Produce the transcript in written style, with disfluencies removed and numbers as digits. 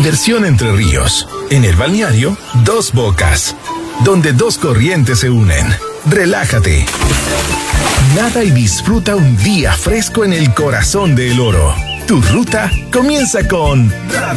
Diversión entre ríos. En el balneario, Dos Bocas, donde dos corrientes se unen. Relájate. Nada y disfruta un día fresco en el corazón de El Oro. Tu ruta comienza con